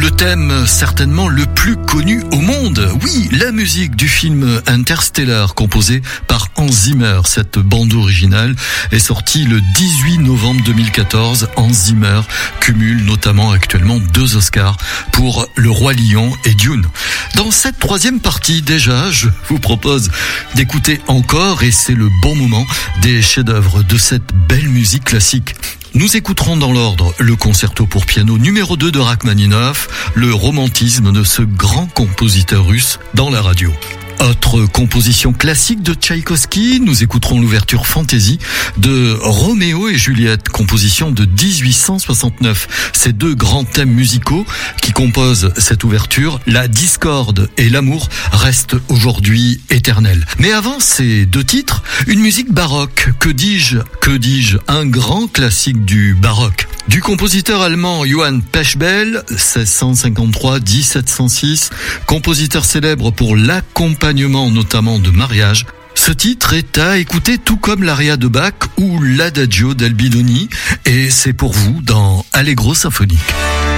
Le thème certainement le plus connu au monde. Oui, la musique du film Interstellar composée par Hans Zimmer. Cette bande originale est sortie le 18 novembre 2014. Hans Zimmer cumule notamment actuellement 2 Oscars pour Le Roi Lion et Dune. Dans cette troisième partie déjà, je vous propose d'écouter encore, et c'est le bon moment, des chefs-d'œuvre de cette belle musique classique. Nous écouterons dans l'ordre le concerto pour piano numéro 2 de Rachmaninov, le romantisme de ce grand compositeur russe dans la radio. Autre composition classique de Tchaïkovski, nous écouterons l'ouverture Fantaisie de Roméo et Juliette, composition de 1869. Ces 2 grands thèmes musicaux qui composent cette ouverture, la discorde et l'amour, restent aujourd'hui éternels. Mais avant ces 2 titres, une musique baroque, que dis-je, un grand classique du baroque. Du compositeur allemand Johann Pechbel, 1653-1706, compositeur célèbre pour l'accompagnement notamment de mariage. Ce titre est à écouter tout comme l'aria de Bach ou l'Adagio d'Albinoni, et c'est pour vous dans Allegro symphonique.